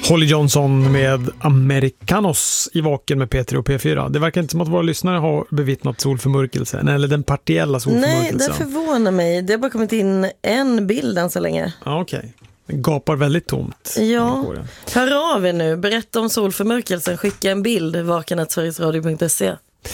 Holly Johnson med Americanos i Vaken med P3 och P4. Det verkar inte som att våra lyssnare har bevittnat solförmörkelsen eller den partiella solförmörkelsen. Nej, det förvånar mig. Det har bara kommit in en bild än så länge. Ja, okej. Det gapar väldigt tomt. Ja, hör av er nu. Berätta om solförmörkelsen. Skicka en bild, vaken@sverigesradio.se.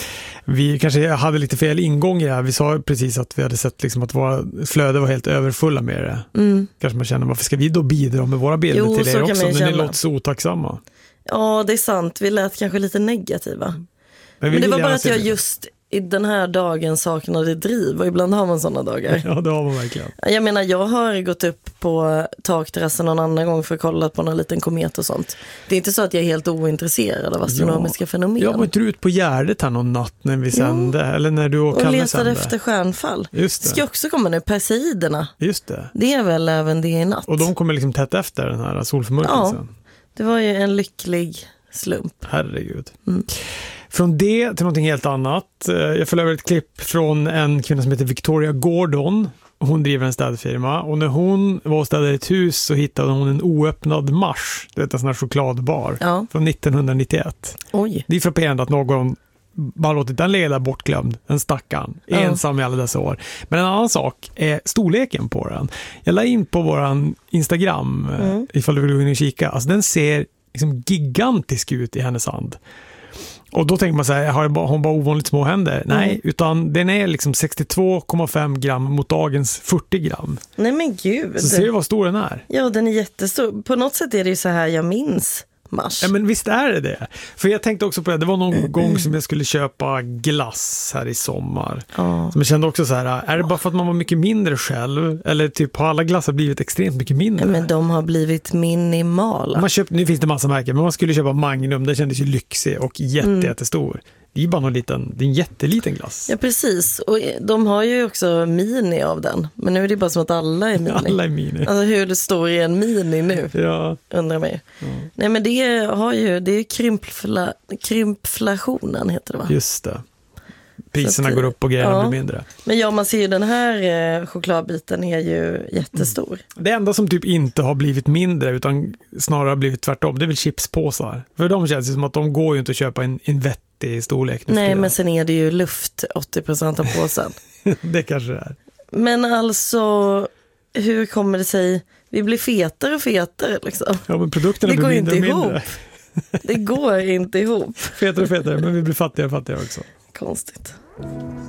Vi kanske hade lite fel ingång i det här. Vi sa precis att vi hade sett liksom att våra flöde var helt överfulla med det. Kanske man känner, varför ska vi då bidra med våra bilder till er också? Men ni låter så otacksamma. Ja, det är sant. Vi lät kanske lite negativa. Men det var bara att jag just i den här dagen saknade driv. Och ibland har man sådana dagar. Ja, det har man verkligen. Jag menar, jag har gått upp på takterrassen någon annan gång för att kolla på någon liten komet och sånt. Det är inte så att jag är helt ointresserad av astronomiska fenomen. Jag var inte ut på Gärdet här någon natt när vi sände. Eller när du och Kalle letade efter stjärnfall. Just det. Ska också komma nu, Perseiderna. Just det. Det är väl även det i natt. Och de kommer liksom tätt efter den här solförmörkelsen. Ja, det var ju en lycklig slump. Herregud. Från det till någonting helt annat. Jag följer över ett klipp från en kvinna som heter Victoria Gordon. Hon driver en städfirma. Och när hon var och städade ett hus så hittade hon en oöppnad Mars. Det är en sån här chokladbar. Ja. Från 1991. Oj. Det är frapperande att någon bara låtit den ligga där bortglömd. En stackarn. Ensam i alla dessa år. Men en annan sak är storleken på den. Jag la in på våran Instagram ifall du vill gå in och kika. Alltså den ser liksom gigantisk ut i hennes hand. Och då tänker man så här, har hon bara ovanligt små händer? Nej, utan den är liksom 62,5 gram mot dagens 40 gram. Nej men gud. Så ser du vad stor den är? Ja, den är jättestor. På något sätt är det ju så här jag minns Mars. Ja, men visst är det. För jag tänkte också på det. Det var någon gång som jag skulle köpa glass här i sommar. Så jag kände också så här, är det bara för att man var mycket mindre själv? Eller typ har alla glassar blivit extremt mycket mindre? Ja, men de har blivit minimala. Nu finns det massa märken, men man skulle köpa Magnum. Det kändes ju lyxig och jättestor. Det är bara det är en jätteliten glass. Ja, precis. Och de har ju också mini av den. Men nu är det bara som att alla är mini. Alla är mini. Alltså hur det står i en mini nu, undrar mig. Nej, men det är krympflationen heter det, va? Just det. Priserna går upp och grejerna blir mindre. Men man ser ju den här chokladbiten är ju jättestor. Det enda som typ inte har blivit mindre utan snarare har blivit tvärtom, det är väl chipspåsar. För de känns ju som att de går ju inte att köpa en vettig storlek. Nej, men sen är det ju luft 80% av påsen. Det kanske det är. Men alltså, hur kommer det sig? Vi blir fetare och fetare liksom. Ja, men produkterna blir mindre och mindre. Det går inte ihop. Fetare och fetare, men vi blir fattigare och fattigare också. Konstigt.